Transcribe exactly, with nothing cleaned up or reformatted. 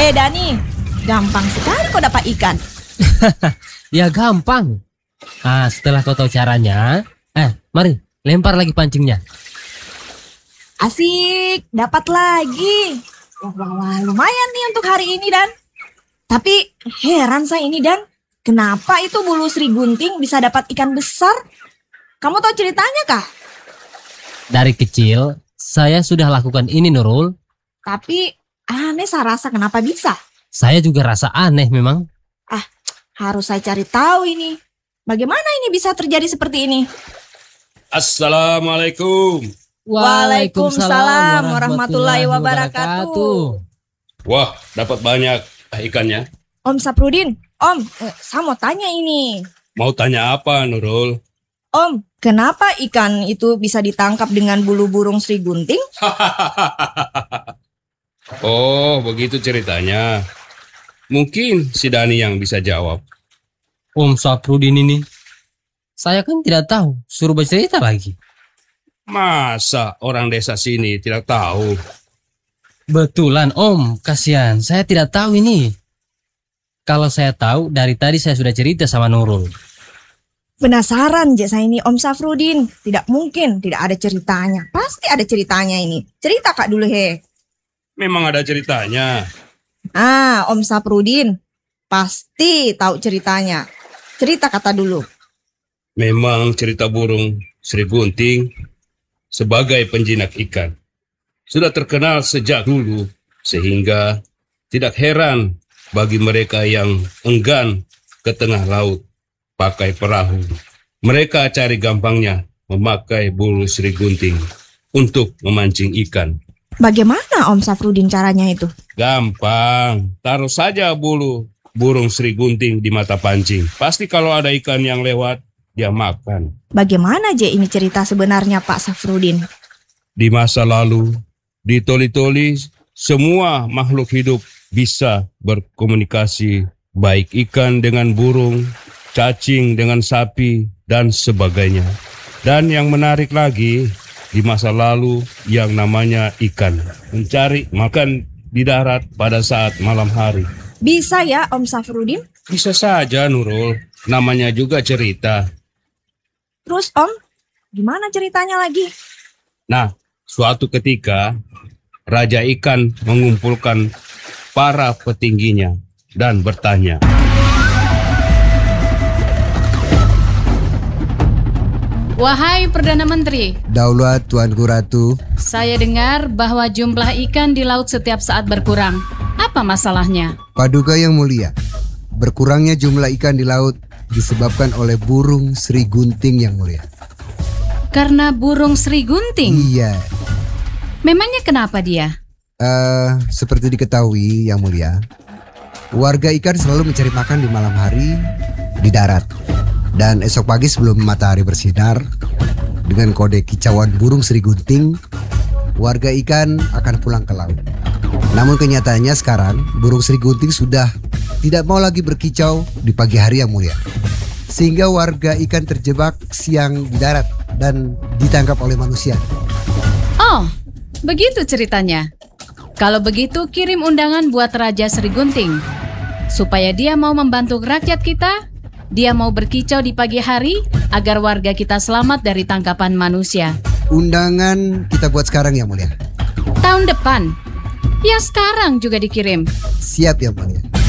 Eh Dani, gampang sekali kau dapat ikan. Ya gampang. Ah, setelah kau tahu caranya, eh, mari lempar lagi pancingnya. Asik, dapat lagi. Wah, wah, wah, lumayan nih untuk hari ini, Dan. Tapi heran saya ini, Dan. Kenapa itu bulu Sri Gunting bisa dapat ikan besar? Kamu tahu ceritanya kah? Dari kecil, saya sudah lakukan ini, Nurul. Tapi aneh saya rasa kenapa bisa. Saya juga rasa aneh memang. Ah, harus saya cari tahu ini. Bagaimana ini bisa terjadi seperti ini? Assalamualaikum. Waalaikumsalam warahmatullahi wabarakatuh. Wah, dapat banyak ikannya. Om Saprudin, Om, eh, saya mau tanya ini. Mau tanya apa, Nurul? Om, kenapa ikan itu bisa ditangkap dengan bulu burung Sri Gunting? Oh, begitu ceritanya. Mungkin si Dani yang bisa jawab. Om Saprudin ini, saya kan tidak tahu, suruh bercerita lagi. Masa orang desa sini tidak tahu? Betulan Om, kasihan, saya tidak tahu ini. Kalau saya tahu, dari tadi saya sudah cerita sama Nurul. Penasaran je saya ini Om Safrudin. Tidak mungkin tidak ada ceritanya. Pasti ada ceritanya ini. Cerita Kak dulu he. Memang ada ceritanya. Ah, Om Safrudin pasti tahu ceritanya. Cerita kata dulu. Memang cerita burung Sri Gunting sebagai penjinak ikan sudah terkenal sejak dulu, sehingga tidak heran bagi mereka yang enggan ke tengah laut pakai perahu. Mereka cari gampangnya memakai bulu Sri Gunting untuk memancing ikan. Bagaimana Om Safrudin caranya itu? Gampang, taruh saja bulu burung Sri Gunting di mata pancing. Pasti kalau ada ikan yang lewat, dia makan. Bagaimana je ini cerita sebenarnya Pak Safrudin? Di masa lalu, di Toli-Toli, semua makhluk hidup bisa berkomunikasi, baik ikan dengan burung, cacing dengan sapi, dan sebagainya. Dan yang menarik lagi, di masa lalu yang namanya ikan mencari makan di darat pada saat malam hari. Bisa ya Om Safrudin? Bisa saja Nurul, namanya juga cerita. Terus Om, gimana ceritanya lagi? Nah, suatu ketika Raja Ikan mengumpulkan para petingginya dan bertanya, "Wahai Perdana Menteri, Daulat Tuanku Ratu, saya dengar bahwa jumlah ikan di laut setiap saat berkurang. Apa masalahnya?" Paduka yang mulia, berkurangnya jumlah ikan di laut disebabkan oleh burung Sri Gunting yang mulia. Karena burung Sri Gunting? Iya. Memangnya kenapa dia? Uh, seperti diketahui yang mulia, warga ikan selalu mencari makan di malam hari di darat. Dan esok pagi sebelum matahari bersinar, dengan kode kicauan burung Sri Gunting, warga ikan akan pulang ke laut. Namun kenyataannya sekarang burung Sri Gunting sudah tidak mau lagi berkicau di pagi hari yang mulia, sehingga warga ikan terjebak siang di darat dan ditangkap oleh manusia. Oh, begitu ceritanya. Kalau begitu kirim undangan buat Raja Sri Gunting, supaya dia mau membantu rakyat kita. Dia mau berkicau di pagi hari agar warga kita selamat dari tangkapan manusia. Undangan kita buat sekarang yang mulia. Tahun depan? Ya sekarang juga dikirim. Siap yang mulia.